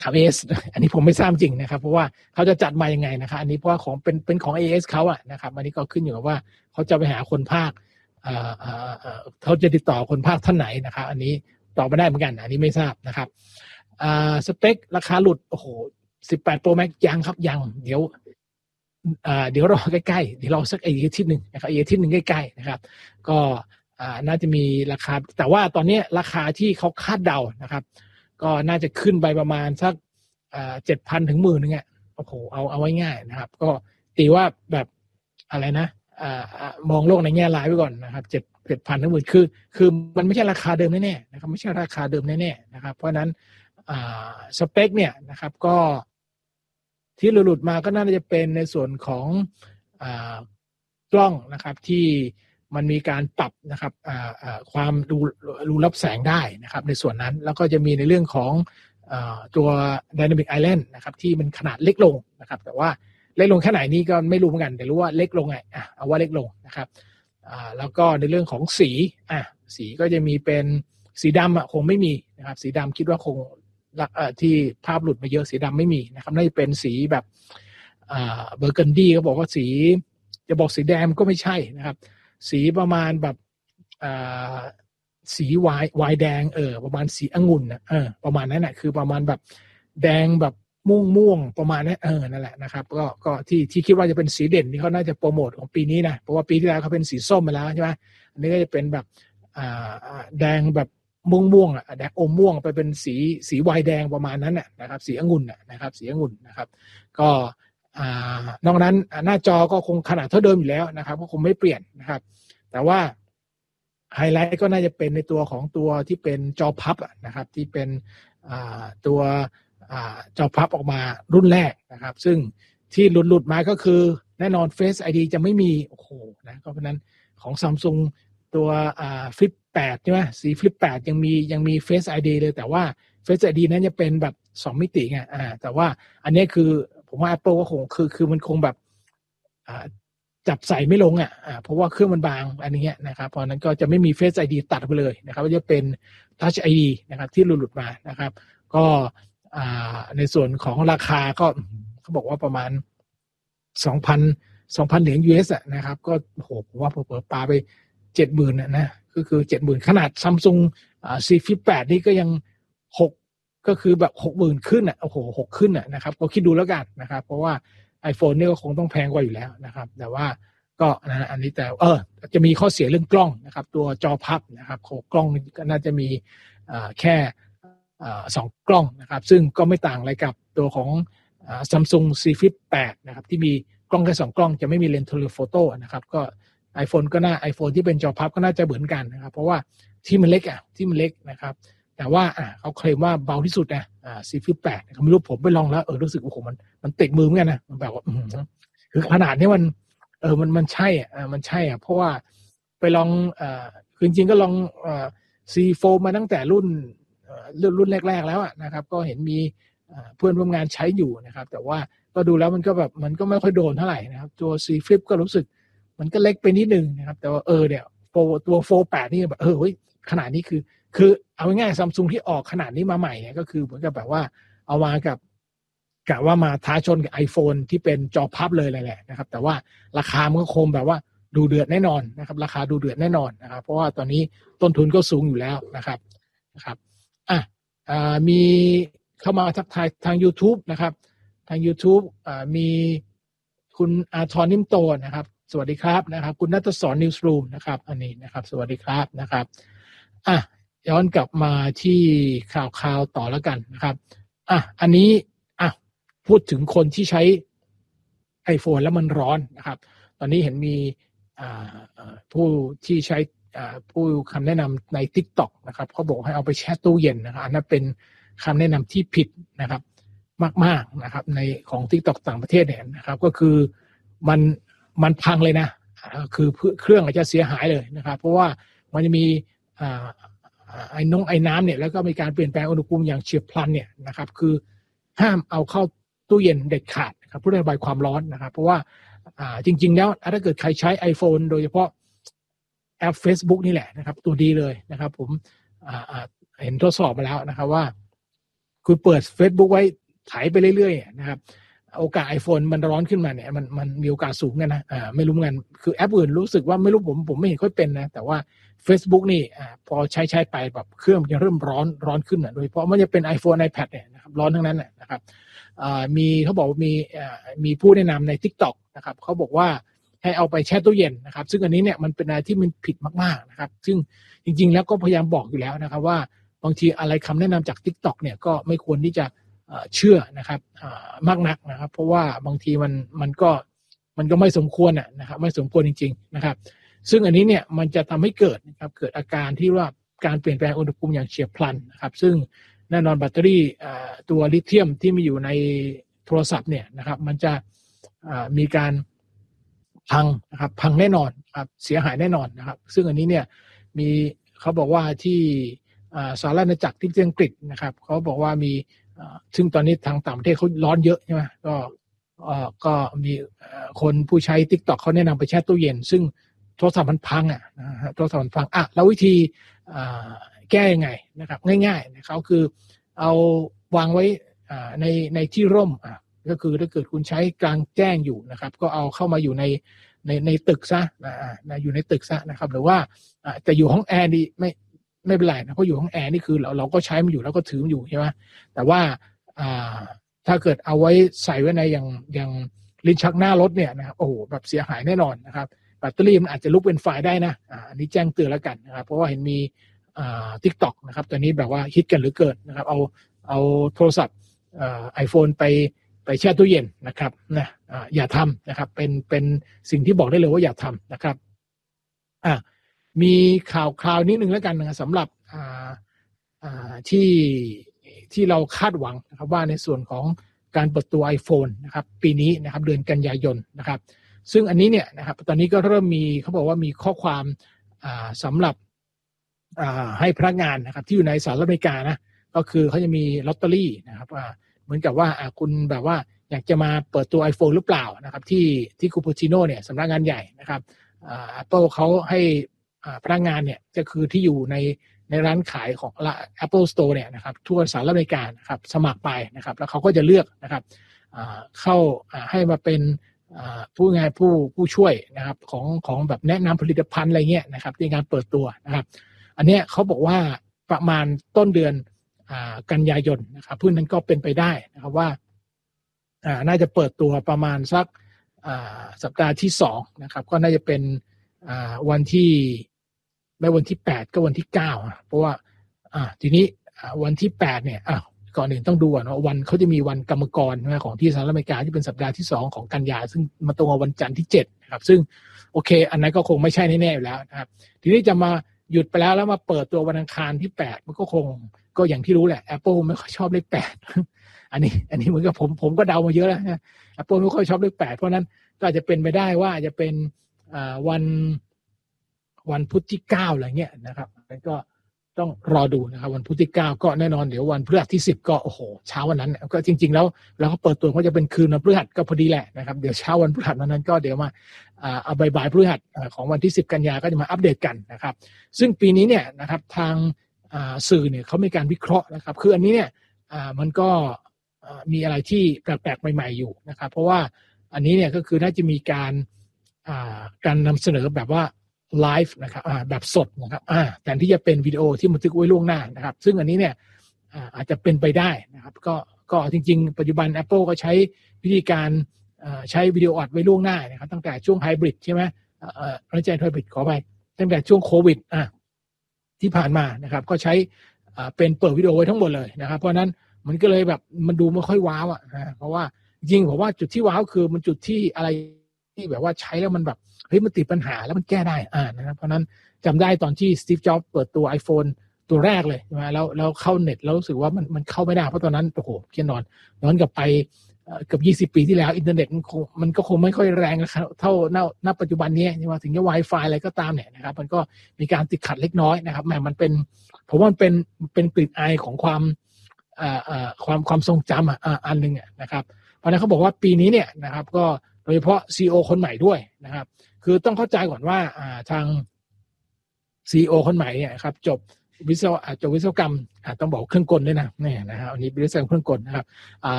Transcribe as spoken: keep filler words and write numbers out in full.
ขับ เอ เอส อันนี้ผมไม่ทราบจริงนะครับเพราะว่าเขาจะจัดมายังไงนะครับอันนี้เพราะว่าของเป็นเป็นของ เอ เอส เขาอะนะครับอันนี้ก็ขึ้นอยู่กับว่าเขาจะไปหาคนภาคเอ่อเอ่อเอ่อเขาจะติดต่อคนภาคท่านไหนนะครับอันนี้ตอบไม่ได้เหมือนกันอันนี้ไม่ทราบนะครับอ่าสเปคราคาหลุดโอ้โหสิบแปด Pro Max ยังครับยังเดี๋ยวอ่าเดี๋ยวรอใกล้ๆเดี๋ยวรอสักอีกอาทิตย์นึงนะครับอีกอาทิตย์นึงใกล้ๆนะครับก็อ่าน่าจะมีราคาแต่ว่าตอนนี้ราคาที่เขาคาดเดานะครับก็น่าจะขึ้นไปประมาณสักอ่า เจ็ดพัน ถึง หนึ่งหมื่น นึงอ่ะโอ้โหเอาเอาไว้ง่ายนะครับก็ตีว่าแบบอะไรนะอ่ามองโลกในแง่ร้ายไว้ก่อนนะครับ7 7,000 ถึง หนึ่งหมื่น คือคือมันไม่ใช่ราคาเดิมแน่ๆนะครับไม่ใช่ราคาเดิมแน่ๆนะครับเพราะนั้นอ่าสเปคเนี่ยนะครับก็ที่หลุดมาก็น่าจะเป็นในส่วนของอ่ากล้องนะครับที่มันมีการปรับนะครับความรูรูรับแสงได้นะครับในส่วนนั้นแล้วก็จะมีในเรื่องของตัว Dynamic Island นะครับที่มันขนาดเล็กลงนะครับแต่ว่าเล็กลงแค่ไหนนี่ก็ไม่รู้เหมือนกันแต่รู้ว่าเล็กลงไงอ่ะเอาว่าเล็กลงนะครับแล้วก็ในเรื่องของสีอ่ะสีก็จะมีเป็นสีดำอ่ะคงไม่มีนะครับสีดำคิดว่าคงที่ภาพหลุดมาเยอะสีดำไม่มีนะครับน่าจะเป็นสีแบบเบอร์เกนดี้ก็บอกว่าสีจะบอกสีแดงก็ไม่ใช่นะครับสีประมาณแบบสีวายวายแดงเออประมาณสีองุ่นนะเออประมาณนั้นแหละคือประมาณแบบแดงแบบม่วงม่วงประมาณนั้นเออนั่นแหละนะครับก็ก็ที่ที่คิดว่าจะเป็นสีเด่นที่เขาน่าจะโปรโมทของปีนี้นะเพราะว่าปีที่แล้วเขาเป็นสีส้มไปแล้วใช่ไหมอันนี้ก็จะเป็นแบบอ่าแดงแบบม่วงม่วงอ่ะแดงอมม่วงไปเป็นสีสีวายแดงประมาณนั้นน่ะนะครับสีองุ่นน่ะนะครับสีองุ่นนะครับก็อ่านอกนั้นหน้าจอก็คงขนาดเท่าเดิมอยู่แล้วนะครับก็คงไม่เปลี่ยนนะครับแต่ว่าไฮไลท์ก็น่าจะเป็นในตัวของตัวที่เป็นจอพับนะครับที่เป็นตัวจอพับออกมารุ่นแรกนะครับซึ่งที่หลุดๆมาก็คือแน่นอน Face ไอ ดี จะไม่มีโอ้โหนะก็เพราะนั้นของ Samsung ตัวFlip แปดใช่ไหมสี Flip แปดยังมียังมี Face ไอ ดี เลยแต่ว่า Face ไอ ดี นั้นจะเป็นแบบสองมิติไงอ่าแต่ว่าอันนี้คือผมว่า Apple ก็คงคือคือมันคงแบบจับใส่ไม่ลงอ่ะเพราะว่าเครื่องมันบางอันนี้นะครับเพราะนั้นก็จะไม่มี Face ไอ ดี ตัดไปเลยนะครับก็จะเป็น Touch ไอ ดี นะครับที่หลุดๆมานะครับก็ในส่วนของราคาก็เขาบอกว่าประมาณ สองพัน สองพัน เหรียญ ยู เอส อ่ะนะครับก็โหผมว่าเผลอๆปาไป เจ็ดหมื่น น่ะนะก็คือ เจ็ดหมื่น ขนาด Samsung อ่า C Flip แปดนี่ก็ยังหกก็คือแบบ หกหมื่น ขึ้นอ่ะโอ้โหหกขึ้นอ่ะนะครับก็คิดดูแล้วกันนะครับเพราะว่า iPhone นี่ก็คงต้องแพงกว่าอยู่แล้วนะครับแต่ว่าก็นะอันนี้แต่เออจะมีข้อเสียเรื่องกล้องนะครับตัวจอพับนะครับกล้องก็น่าจะมีอ่าแค่สองกล้องนะครับซึ่งก็ไม่ต่างอะไรกับตัวของ Samsung C Flip แปดนะครับที่มีกล้องแค่สองกล้องจะไม่มีเลนส์โทรโฟโต้นะครับก็ iPhone ก็น่า iPhone ที่เป็นจอพับก็น่าจะเหมือนกันนะครับเพราะว่าที่มันเล็กอ่ะที่มันเล็กนะครับแต่ว่าอ่ะเขาเคลมว่าเบาที่สุดนะอ่า C Flip แปดเขาไม่รู้ผมไปลองแล้วเออรู้สึกโอ้โหมันมันติดมือเหมือนกันนะมันแบบว่าคือขนาดนี้มันเออมันมันใช่อ่ะมันใช่อ่ะเพราะว่าไปลองอ่าคือจริงๆก็ลองอ่า C โฟร์ มาตั้งแต่รุ่นรุ่นแรกๆแล้วอ่ะนะครับก็เห็นมีเพื่อนร่วมงานใช้อยู่นะครับแต่ว่าก็ดูแล้วมันก็แบบมันก็ไม่ค่อยโดนเท่าไหร่นะครับตัว C Flip ก็รู้สึกมันก็เล็กไปนิดนึงนะครับแต่ว่าเออเนี่ยโฟตัวโฟร์แปดนี่แบบเออเฮ้ยขนาดนี้คือคือเอาง่ายๆ Samsung ที่ออกขนาดนี้มาใหม่เนี่ยก็คือเหมือนกับแบบว่าเอามากับกะว่ามาท้าชนกับ iPhone ที่เป็นจอพับเลยแหละนะครับแต่ว่าราคามันก็คงแบบว่าดูเดือดแน่นอนนะครับราคาดูเดือดแน่นอนนะครับเพราะว่าตอนนี้ต้นทุนก็สูงอยู่แล้วนะครับนะครับอ่ะอ่ามีเข้ามาทักทายทาง YouTube นะครับทาง YouTube อ่ามีคุณอาทรนิ่มโตนะครับสวัสดีครับนะครับคุณณัฐศรนิวส์รูมนะครับอันนี้นะครับสวัสดีครับนะครับอ่ะย้อนกลับมาที่ข่าวข่าวต่อแล้วกันนะครับอ่ะอันนี้อ่ะพูดถึงคนที่ใช้ iPhone แล้วมันร้อนนะครับตอนนี้เห็นมีอ่าผู้ที่ใช้อ่าผู้คำแนะนำใน TikTok นะครับเขาบอกให้เอาไปแช่ตู้เย็นนะครับอันนั้นเป็นคำแนะนำที่ผิดนะครับมากๆนะครับในของ TikTok ต่างประเทศเนี่ยนะครับก็คือมันมันพังเลยนะคือเครื่องอาจจะเสียหายเลยนะครับเพราะว่ามันจะมีไอ้น้องไอ้น้ำเนี่ยแล้วก็มีการเปลี่ยนแปลงอุณหภูมิอย่างเฉียบพลันเนี่ยนะครับคือห้ามเอาเข้าตู้เย็นเด็ดขาดนะครับเพื่อระบายความร้อนนะครับเพราะว่าจริงๆแล้วถ้าเกิดใครใช้ iPhone โดยเฉพาะแอป Facebook นี่แหละนะครับตัวดีเลยนะครับผมเห็นทดสอบมาแล้วนะครับว่าคุณเปิด Facebook ไว้ถ่ายไปเรื่อยๆนะครับโอกาส iPhone มันร้อนขึ้นมาเนี่ยมันมันมีโอกาสสูงกันนะอ่าไม่รู้เหมือนกันคือแอปอื่นรู้สึกว่าไม่รู้ผมผมไม่เห็นค่อยเป็นนะแต่ว่า Facebook นี่อ่าพอใช้ใช้ไปแบบเครื่องจะเริ่มร้อนร้อนขึ้นนะโดยเฉพาะมันจะเป็น iPhone iPad เนี่ยนะครับร้อนทั้งนั้นนะครับอ่ามีเขาบอกว่ามีอ่ามีผู้แนะนำใน TikTok นะครับเขาบอกว่าให้เอาไปแช่ตู้เย็นนะครับซึ่งอันนี้เนี่ยมันเป็นอะไรที่มันผิดมากๆนะครับซึ่งจริงๆแล้วก็พยายามบอกอยู่แล้วนะครับว่าบางทีอะไรคำแนะนำจาก TikTok เนี่ยก็ไม่ควรที่จะเชื่อนะครับมากนักนะครับเพราะว่าบางทีมันมันก็มันก็ไม่สมควรนะครับไม่สมควรจริงๆนะครับซึ่งอันนี้เนี่ยมันจะทำให้เกิดนะครับเกิดอาการที่ว่าการเปลี่ยนแปลงอุณหภูมิอย่างเฉียบพลันนะครับซึ่งแน่นอนแบตเตอรี่ตัวลิเธียมที่มีอยู่ในโทรศัพท์เนี่ยนะครับมันจะมีการพังนะครับพังแน่นอนครับเสียหายแน่นอนนะครับซึ่งอันนี้เนี่ยมีเขาบอกว่าที่สหรัฐอาณาจักรที่อังกฤษนะครับเขาบอกว่ามีซึ่งตอนนี้ทางต่างประเทศเขาร้อนเยอะใช่ไหมก็ก็มีคนผู้ใช้ TikTok เขาแนะนำไปแช่ตู้เย็นซึ่งโทรศัพท์มันพังอ่ะนะฮะโทรศัพท์มันพังอ่ะแล้ววิธีแก้ยังไงนะครับง่ายๆนะครับคือเอาวางไว้ในในที่ร่มอ่ะก็คือถ้าเกิดคุณใช้กลางแจ้งอยู่นะครับก็เอาเข้ามาอยู่ในในในตึกซะนะอยู่ในตึกซะนะครับหรือว่าแต่อยู่ห้องแอร์ดีไม่ไม่เป็นไรนะเพราะอยู่ห้องแอร์นี่คือเราเราก็ใช้มันอยู่แล้วก็ถือมันอยู่ใช่ไหมแต่ว่าถ้าเกิดเอาไว้ใส่ไว้ในอย่างอย่างลิ้นชักหน้ารถเนี่ยนะครับโอ้โหแบบเสียหายแน่นอนนะครับแบตเตอรี่มันอาจจะลุกเป็นไฟได้นะอันนี้แจ้งเตือนแล้วกันนะครับเพราะว่าเห็นมีทิกตอกนะครับตอนนี้แบบว่าฮิตกันเหลือเกินนะครับเอาเอาโทรศัพท์ไอโฟนไปไปแช่ตู้เย็นนะครับนะอย่าทำนะครับเป็นเป็นสิ่งที่บอกได้เลยว่าอย่าทำนะครับอ่ามีข่าวคราวนิดนึงแล้วกันนะสำหรับอ่าอ่าที่ที่เราคาดหวังนะครับว่าในส่วนของการเปิดตัว iPhone นะครับปีนี้นะครับเดือนกันยายนนะครับซึ่งอันนี้เนี่ยนะครับตอนนี้ก็เริ่มมีเขาบอกว่ามีข้อความอ่าสำหรับอ่าให้พนักงานนะครับที่อยู่ในสหรัฐอเมริกานะก็คือเขาจะมีลอตเตอรี่นะครับอ่าเหมือนกับว่าอ่าคุณแบบว่าอยากจะมาเปิดตัว iPhone หรือเปล่านะครับที่ที่คูเปอร์ติโนเนี่ยสำนักงานใหญ่นะครับอ่า Apple เขาให้พนักงานเนี่ยก็คือที่อยู่ในในร้านขายของ Apple Store เนี่ยนะครับทั่วสหรัฐอเมริกานะครับสมัครไปนะครับแล้วเขาก็จะเลือกนะครับเข้าให้มาเป็นผู้งานผู้ผู้ช่วยนะครับของของแบบแนะนำผลิตภัณฑ์อะไรเงี้ยนะครับในการเปิดตัวนะครับอันนี้เขาบอกว่าประมาณต้นเดือนกันยายนนะครับเพื่อนนั้นก็เป็นไปได้นะครับว่าน่าจะเปิดตัวประมาณสักสัปดาห์ที่สองนะครับก็น่าจะเป็นวันที่ไม่วันที่แปดก็วันที่เก้าเพราะว่าอ่าทีนี้วันที่แปดเนี่ยอ่ะก่อนอื่นต้องดูก่อนว่าวันเขาจะมีวันกรรมกรของที่สหรัฐอเมริกาที่เป็นสัปดาห์ที่สองของกันยาซึ่งมาตรงกับวันจันทร์ที่เจ็ดนะครับซึ่งโอเคอันนั้นก็คงไม่ใช่แน่ๆอยู่แล้วนะครับทีนี้จะมาหยุดไปแล้วแล้วมาเปิดตัววันอังคารที่แปดมันก็คงก็อย่างที่รู้แหละ Apple ไม่ค่อยชอบเลขแปดอันนี้อันนี้เหมือนกับผมผมก็เดามาเยอะแล้วนะ Apple ไม่ค่อยชอบเลขแปดเพราะนั้นก็อาจจะเป็นไปได้ว่าอาจจะเป็นอ่าวันวันพุธที่เก้าอะไรเงี้ยนะครับแล้วก็ต้องรอดูนะครับวันพุธที่เก้าก็แน่นอนเดี๋ยววันพฤหัสที่สิบก็โอ้โหเช้าวันนั้นก็จริงๆแล้วแล้วเขาเปิดตัวก็จะเป็นคืนวันพฤหัสก็พอดีแหละนะครับเดี๋ยวเช้าวันพฤหัสวันนั้นก็เดี๋ยวมาเอาบ่ายๆพฤหัสของวันที่สิบกันยาก็จะมาอัปเดตกันนะครับซึ่งปีนี้เนี่ยนะครับทางสื่อเนี่ยเขามีการวิเคราะห์นะครับคืออันนี้เนี่ยมันก็มีอะไรที่แปลกๆใหม่ๆอยู่นะครับเพราะว่าอันนี้เนี่ยก็คือน่าจะมีการการนำเสนอแบบว่าไลฟ์นะครับแบบสดนะครับแทนที่จะเป็นวิดีโอที่บันทึกไว้ล่วงหน้านะครับซึ่งอันนี้เนี่ยอาจจะเป็นไปได้นะครับก็ก็จริงๆปัจจุบัน Apple ก็ใช้วิธีการใช้วิดีโออัดไว้ล่วงหน้านะครับตั้งแต่ช่วงไฮบริดใช่ไหมไม่ใช่ไฮบริดขอไปตั้งแต่ช่วงโควิดที่ผ่านมานะครับก็ใช้เป็นเปิดวิดีโอไว้ทั้งหมดเลยนะครับเพราะนั้นมันก็เลยแบบมันดูไม่ค่อยว้าวอ่ะนะเพราะว่าจริงผมว่าจุดที่ว้าวคือมันจุดที่อะไรที่แบบว่าใช้แล้วมันแบบเฮ้ยมันติดปัญหาแล้วมันแก้ได้อ่านะครับเพราะนั้นจำได้ตอนที่สตีฟจ็อบส์เปิดตัว iPhone ตัวแรกเลยใช่ไหมแล้วแล้วเข้าเน็ตแล้วรู้สึกว่ามันมันเข้าไม่ได้เพราะตอนนั้นโอ้โหเพี้ยนนอนย้อนกลับไปเกือบยี่สิบปีที่แล้วอินเทอร์เน็ตมันคงมันก็คงไม่ค่อยแรงเท่าณปัจจุบันนี้ใช่ไหมถึงจะ Wi-Fi อะไรก็ตามเนี่ยนะครับมันก็มีการติดขัดเล็กน้อยนะครับแหมมันเป็นผมว่ามันเป็นเป็นกลิ่นอายของความอ่าอ่าความความทรงจำอ่ะอันหนึ่งนะครับเพราะนั้นเขาบอกว่าปีนี้เนี่ยนะครับก็โดยเฉพาะ ซี อี โอ คนใหม่ด้วยนะครับคือต้องเข้าใจก่อนว่าอ่าทาง ซี อี โอ คนใหม่เนี่ยครับจบวิศวะจบวิศวกรรมต้องบอกเครื่องกลด้วยนะนี่นะครับอันนี้วิศวกรรมเครื่องกลนะครับ